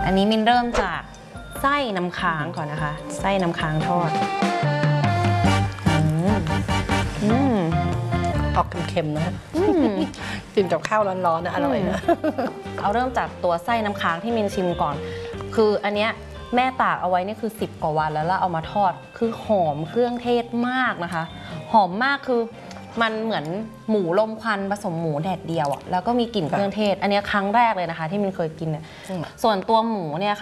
อันนี้มินเริ่มจากไส้น้ำค้างก่อนนะคะไส้น้ำค้างทอดออกเค็มๆนะกินกับข้าวร้อนๆนะอร่อยนะเอาเริ่มจากตัวไส้น้ำค้างที่มินชิมก่อนคืออันเนี้ยแม่ตากเอาไว้นี่คือ10 กว่าวันแล้วเอามาทอดคือหอมเครื่องเทศมากนะคะหอมมากคือมันเหมือนหมูลมควันผสมหมูแดดเดียวอ่ะแล้วก็มีกลิ่นเครื่องเทศอันนี้ครั้งแรกเลยนะคะที่มินเคยกินเนี่ยส่วนตัวหมูเนี่ยค่ะ